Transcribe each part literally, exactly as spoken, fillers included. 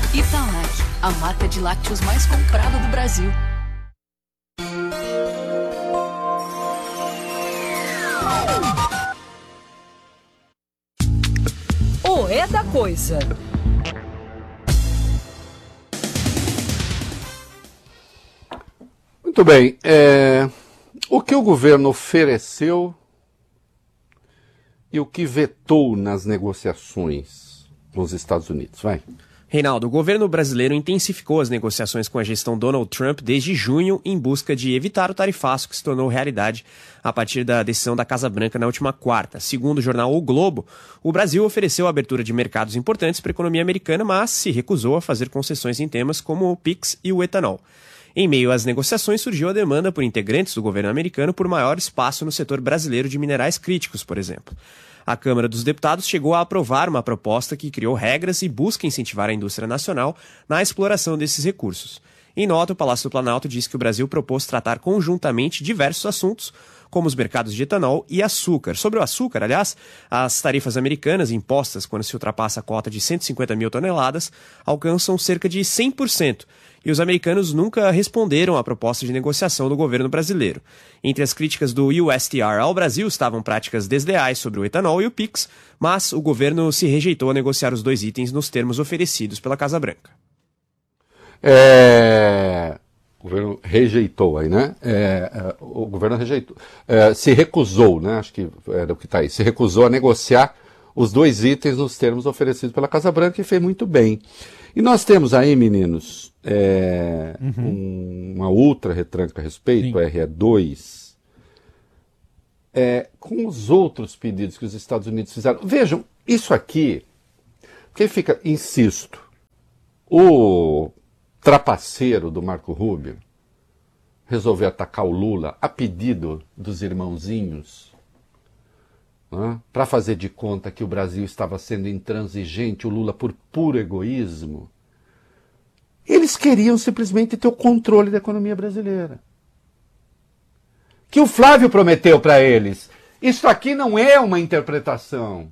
Italac, a marca de lácteos mais comprada do Brasil. O É da Coisa. Muito bem. É... O que o governo ofereceu e o que vetou nas negociações com os Estados Unidos? Vai. Reinaldo, o governo brasileiro intensificou as negociações com a gestão Donald Trump desde junho em busca de evitar o tarifaço que se tornou realidade a partir da decisão da Casa Branca na última quarta. Segundo o jornal O Globo, o Brasil ofereceu a abertura de mercados importantes para a economia americana, mas se recusou a fazer concessões em temas como o Pix e o etanol. Em meio às negociações, surgiu a demanda por integrantes do governo americano por maior espaço no setor brasileiro de minerais críticos, por exemplo. A Câmara dos Deputados chegou a aprovar uma proposta que criou regras e busca incentivar a indústria nacional na exploração desses recursos. Em nota, o Palácio do Planalto disse que o Brasil propôs tratar conjuntamente diversos assuntos, como os mercados de etanol e açúcar. Sobre o açúcar, aliás, as tarifas americanas impostas quando se ultrapassa a cota de cento e cinquenta mil toneladas alcançam cerca de cem por cento. E os americanos nunca responderam à proposta de negociação do governo brasileiro. Entre as críticas do U S T R ao Brasil estavam práticas desleais sobre o etanol e o Pix, mas o governo se rejeitou a negociar os dois itens nos termos oferecidos pela Casa Branca. É... O governo rejeitou aí, né? É, o governo rejeitou. É, se recusou, né? Acho que era o que está aí. Se recusou a negociar os dois itens nos termos oferecidos pela Casa Branca e fez muito bem. E nós temos aí, meninos, é, uhum. um, uma outra retranca a respeito, Sim. R E dois, é, com os outros pedidos que os Estados Unidos fizeram. Vejam, isso aqui, porque fica, insisto, o trapaceiro do Marco Rubio resolveu atacar o Lula a pedido dos irmãozinhos, né, para fazer de conta que o Brasil estava sendo intransigente, o Lula por puro egoísmo. Eles queriam simplesmente ter o controle da economia brasileira. Que o Flávio prometeu para eles. Isso aqui não é uma interpretação.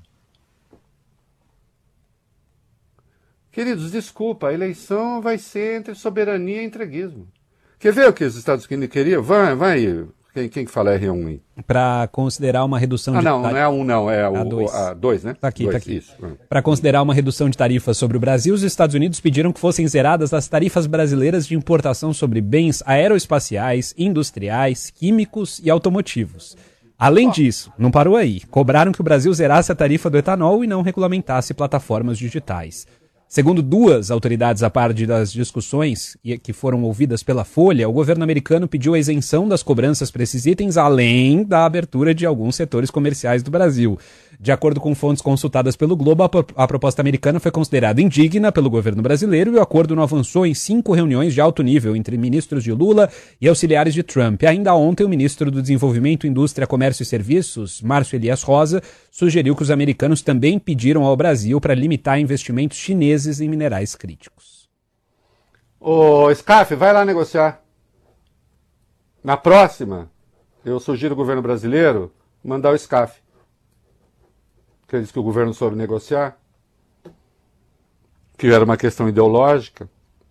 Queridos, desculpa, a eleição vai ser entre soberania e entreguismo. Quer ver o que os Estados Unidos queriam? Vai, vai. Quem, quem que fala R um aí? Para considerar uma redução ah, de... Ah, não, não é a um não, é o a dois. A dois, né? Tá aqui, dois, tá aqui. Isso. Para considerar uma redução de tarifas sobre o Brasil, os Estados Unidos pediram que fossem zeradas as tarifas brasileiras de importação sobre bens aeroespaciais, industriais, químicos e automotivos. Além disso, não parou aí, cobraram que o Brasil zerasse a tarifa do etanol e não regulamentasse plataformas digitais. Segundo duas autoridades a par das discussões que foram ouvidas pela Folha, o governo americano pediu a isenção das cobranças para esses itens, além da abertura de alguns setores comerciais do Brasil. De acordo com fontes consultadas pelo Globo, a, a proposta americana foi considerada indigna pelo governo brasileiro e o acordo não avançou em cinco reuniões de alto nível entre ministros de Lula e auxiliares de Trump. Ainda ontem, o ministro do Desenvolvimento, Indústria, Comércio e Serviços, Márcio Elias Rosa, sugeriu que os americanos também pediram ao Brasil para limitar investimentos chineses em minerais críticos. Ô, Scaff, vai lá negociar. Na próxima, eu sugiro ao governo brasileiro mandar o Scaff. Que ele disse que o governo soube negociar, que era uma questão ideológica.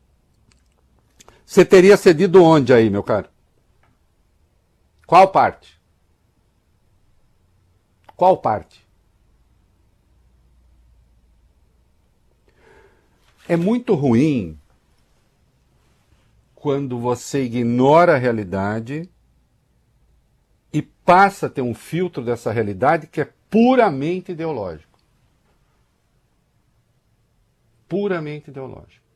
Você teria cedido onde aí, meu caro? Qual parte? Qual parte? É muito ruim quando você ignora a realidade e passa a ter um filtro dessa realidade que é puramente ideológico. Puramente ideológico.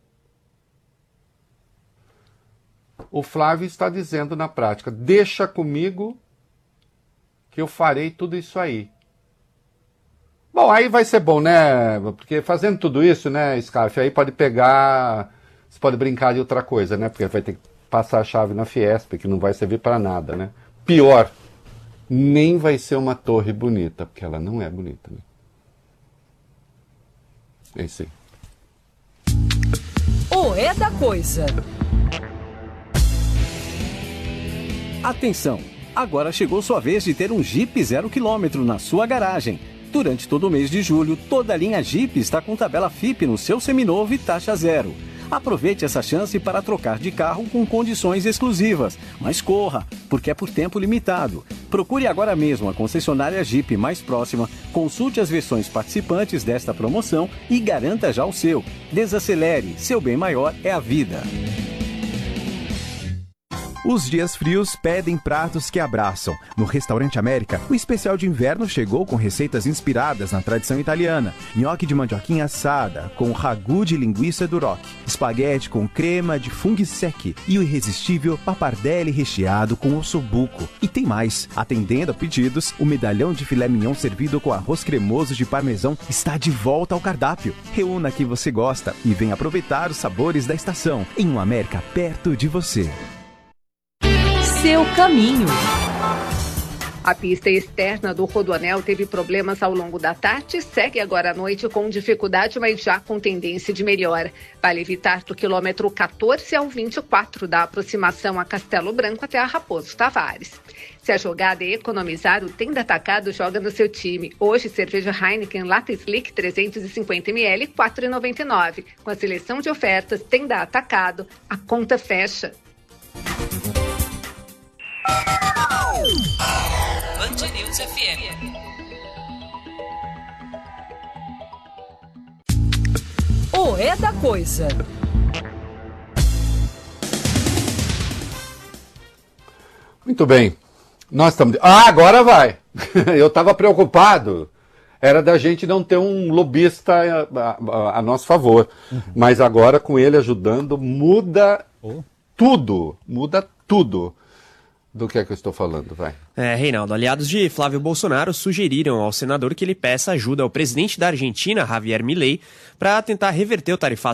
O Flávio está dizendo na prática, deixa comigo que eu farei tudo isso aí. Bom, aí vai ser bom, né? Porque fazendo tudo isso, né, Scaff, aí pode pegar, você pode brincar de outra coisa, né? Porque vai ter que passar a chave na Fiesp, que não vai servir para nada, né? Pior, nem vai ser uma torre bonita, porque ela não é bonita, né? É isso aí. O É da Coisa. Atenção! Agora chegou sua vez de ter um Jeep zero quilômetro na sua garagem. Durante todo o mês de julho, toda a linha Jeep está com tabela F I P no seu seminovo e taxa zero. Aproveite essa chance para trocar de carro com condições exclusivas, mas corra, porque é por tempo limitado. Procure agora mesmo a concessionária Jeep mais próxima, consulte as versões participantes desta promoção e garanta já o seu. Desacelere, seu bem maior é a vida. Os dias frios pedem pratos que abraçam. No Restaurante América, o especial de inverno chegou com receitas inspiradas na tradição italiana. Nhoque de mandioquinha assada, com ragu de linguiça duroc, espaguete com crema de funghi secchi e o irresistível pappardelle recheado com ossobuco. E tem mais. Atendendo a pedidos, o medalhão de filé mignon servido com arroz cremoso de parmesão está de volta ao cardápio. Reúna que você gosta e venha aproveitar os sabores da estação em um América perto de você. Seu caminho. A pista externa do Rodoanel teve problemas ao longo da tarde, segue agora à noite com dificuldade, mas já com tendência de melhora. Vale evitar do quilômetro quatorze ao vinte e quatro da aproximação a Castelo Branco até a Raposo Tavares. Se a jogada é economizar, o Tenda Atacado joga no seu time. Hoje, cerveja Heineken Lata Slick trezentos e cinquenta mililitros, quatro reais e noventa e nove centavos. Com a seleção de ofertas Tenda Atacado, a conta fecha. Band News F M. O É da Coisa. Muito bem. Nós estamos. Ah, agora vai! Eu estava preocupado. Era da gente não ter um lobista a, a, a nosso favor. Uhum. Mas agora, com ele ajudando, muda oh. tudo. Muda tudo. Do que é que eu estou falando, vai. É, Reinaldo, aliados de Flávio Bolsonaro sugeriram ao senador que ele peça ajuda ao presidente da Argentina, Javier Milei, para tentar reverter o tarifaço